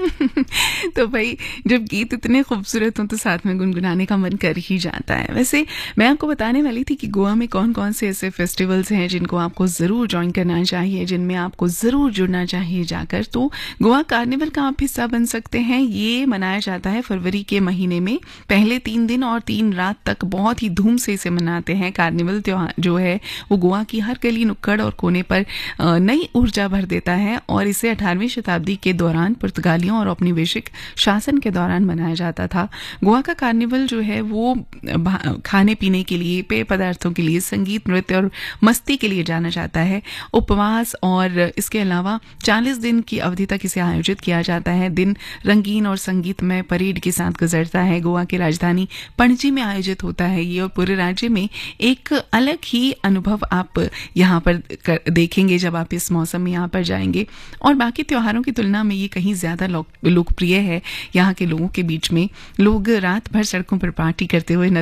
तो भाई जब गीत इतने खूबसूरत हों तो साथ में गुनगुनाने का मन कर ही जाता है। वैसे मैं आपको बताने वाली थी कि गोवा में कौन-कौन से ऐसे फेस्टिवल्स हैं जिनको आपको ज़रूर जॉइन करना चाहिए, जिनमें आपको ज़रूर जुड़ना चाहिए जाकर। तो गोवा कार्निवल का आप हिस्सा बन सकते हैं। ये मनाया जाता है फरवरी के महीने में। पहले 3 दिन और 3 रात तक बहुत ही धूम से इसे मनाते हैं। कार्निवल त्योहार जो है वो गोवा की हर गली नुक्कड़ और कोने पर नई ऊर्जा भर देता है और इसे 18वीं शताब्दी के दौरान पुर्तगालियों और औपनिवेशिक शासन के दौरान मनाया जाता था। गोवा का कार्निवल जो है वो खाने पीने के लिए, पेय पदार्थों के लिए, संगीत, नृत्य और मस्ती के लिए जाना जाता है। उपवास और इसके अलावा 40 दिन की अवधि तक इसे आयोजित किया जाता है। दिन रंगीन और संगीतमय परेड के साथ गुजरता है। गोवा की राजधानी पणजी में आयोजित होता है ये और पूरे राज्य में एक अलग ही अनुभव आप यहाँ पर देखेंगे जब आप इस मौसम में यहाँ पर जाएंगे। और बाकी त्योहारों की तुलना में ये कहीं ज़्यादा लोकप्रिय है। यहाँ के लोगों के बीच में लोग रात भर सड़कों पर पार्टी करते हुए